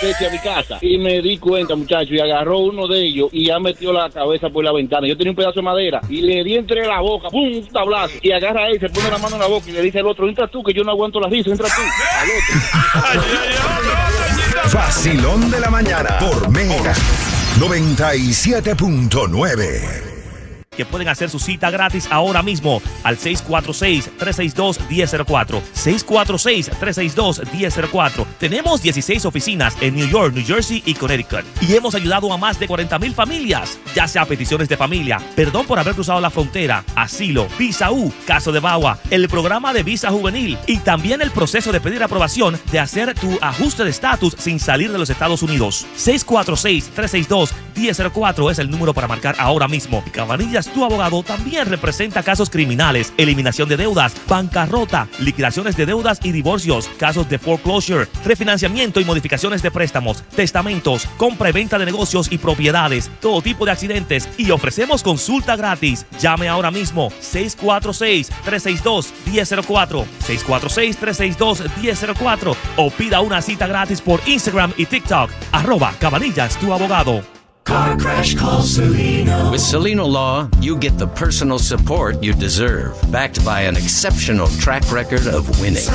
a mi casa y me di cuenta, muchacho, y agarró uno de ellos y ya metió la cabeza por la ventana. Yo tenía un pedazo de madera y le di entre la boca, ¡pum! Un tablazo. Y agarra él, se pone la mano en la boca y le dice al otro, entra tú, que yo no aguanto la risa, entra tú. Al otro. Vacilón de la mañana por Mega 97.9. Que pueden hacer su cita gratis ahora mismo al 646-362-1004. 646-362-1004. Tenemos 16 oficinas en New York, New Jersey y Connecticut. Y hemos ayudado a más de 40,000 familias, ya sea peticiones de familia, perdón por haber cruzado la frontera, asilo, visa U, caso de VAWA, el programa de visa juvenil y también el proceso de pedir aprobación de hacer tu ajuste de estatus sin salir de los Estados Unidos. 646-362-1004 es el número para marcar ahora mismo. Cabanillas, tu abogado, también representa casos criminales, eliminación de deudas, bancarrota, liquidaciones de deudas y divorcios, casos de foreclosure, refinanciamiento y modificaciones de préstamos, testamentos, compra y venta de negocios y propiedades, todo tipo de accidentes, y ofrecemos consulta gratis. Llame ahora mismo 646-362-1004, 646-362-1004 o pida una cita gratis por Instagram y TikTok, @Cabanillas, tu abogado. Car Crash Call Celino. With Celino Law, you get the personal support you deserve, backed by an exceptional track record of winning.